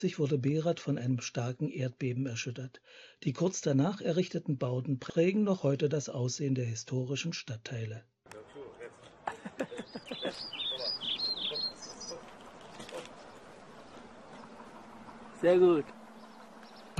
wurde Berat von einem starken Erdbeben erschüttert. Die kurz danach errichteten Bauten prägen noch heute das Aussehen der historischen Stadtteile. Sehr gut.